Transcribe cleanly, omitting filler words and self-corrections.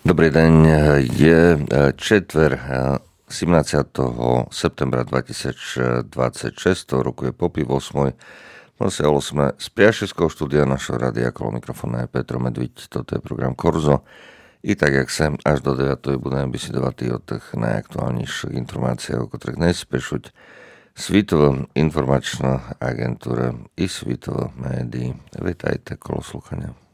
Dobrý deň, je četver 17. septembra 2026, roku je popí 8. Posiaľo sme z Piaševského štúdia našho rádia, okolo mikrofónu je Petro Medviť, toto je program Korzo. I tak, jak sem až do 9. budeme besiedovať o tých najaktuálnejších informáciách, o ktorých nespešuť Svitovo informačná agentúra i Svitovo médií. Vítajte, kolo slúchania.